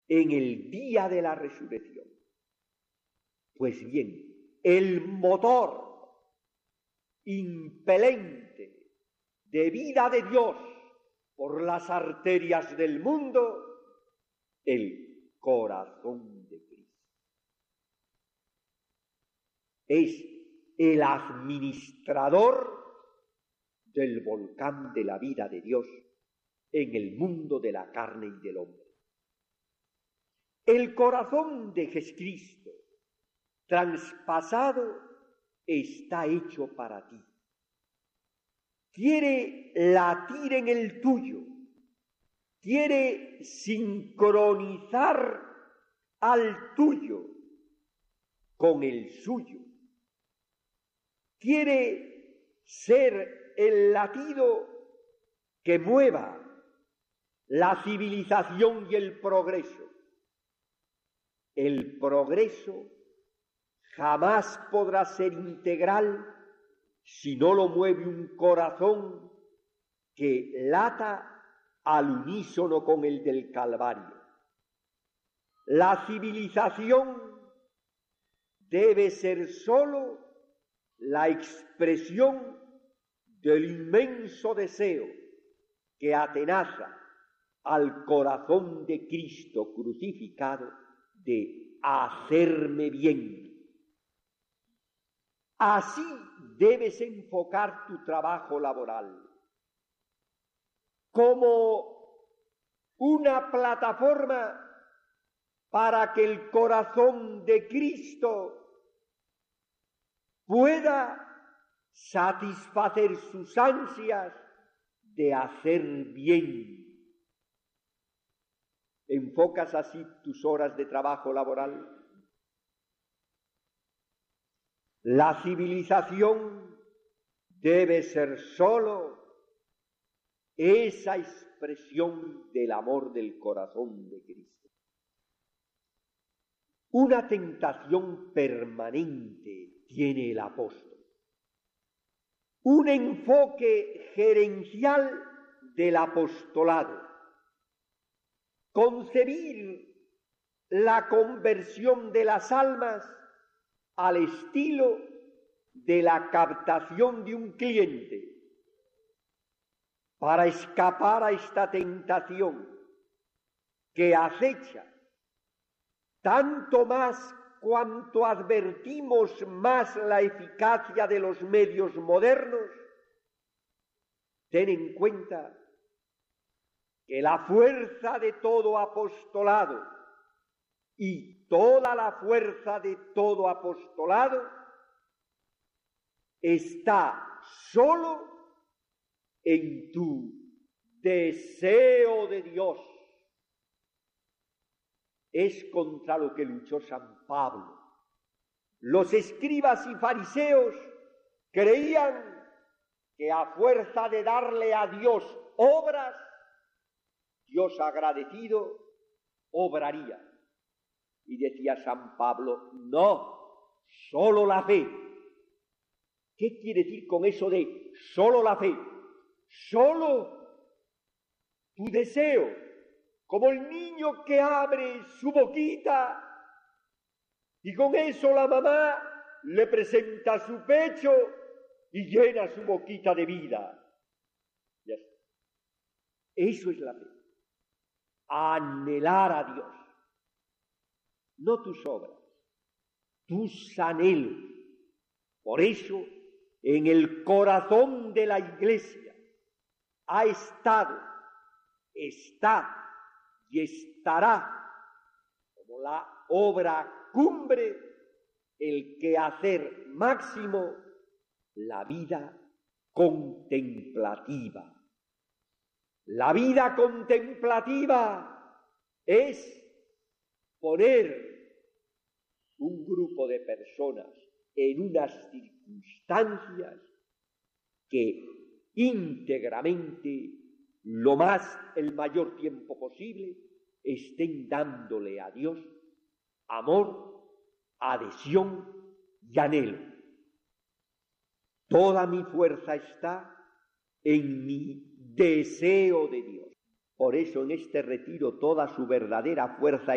en el día de la resurrección. Pues bien, el motor impelente de vida de Dios por las arterias del mundo, el corazón de Cristo. Es el administrador del volcán de la vida de Dios en el mundo de la carne y del hombre. El corazón de Jesucristo traspasado está hecho para ti. Quiere latir en el tuyo, quiere sincronizar al tuyo con el suyo. Quiere ser el latido que mueva la civilización y el progreso. El progreso jamás podrá ser integral si no lo mueve un corazón que lata al unísono con el del Calvario. La civilización debe ser sólo la expresión del inmenso deseo que atenaza al corazón de Cristo crucificado de hacerme bien. Así debes enfocar tu trabajo laboral, como una plataforma para que el corazón de Cristo pueda satisfacer sus ansias de hacer bien. ¿Enfocas así tus horas de trabajo laboral? La civilización debe ser sólo esa expresión del amor del corazón de Cristo. Una tentación permanente tiene el apóstol. Un enfoque gerencial del apostolado. Concebir la conversión de las almas al estilo de la captación de un cliente. Para escapar a esta tentación que acecha, tanto más cuanto advertimos más la eficacia de los medios modernos, ten en cuenta que la fuerza de todo apostolado y toda la fuerza de todo apostolado está solo en tu deseo de Dios. Es contra lo que luchó San Pablo. Los escribas y fariseos creían que a fuerza de darle a Dios obras, Dios agradecido obraría. Y decía San Pablo, no, solo la fe. ¿Qué quiere decir con eso de solo la fe? Solo tu deseo, como el niño que abre su boquita y con eso la mamá le presenta su pecho y llena su boquita de vida. Ya está. Eso es la fe. Anhelar a Dios. No tus obras, tus anhelos. Por eso, en el corazón de la Iglesia ha estado, está y estará como la obra cumbre, el quehacer máximo, la vida contemplativa. La vida contemplativa es poner un grupo de personas en unas circunstancias que íntegramente, el mayor tiempo posible, estén dándole a Dios amor, adhesión y anhelo. Toda mi fuerza está en mi deseo de Dios. Por eso en este retiro toda su verdadera fuerza